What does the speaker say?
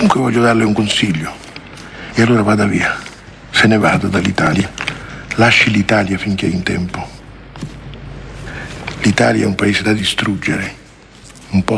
Comunque voglio darle un consiglio. E allora vada via. Se ne vada dall'Italia. Lasci l'Italia finché è in tempo. L'Italia è un paese da distruggere. Un po'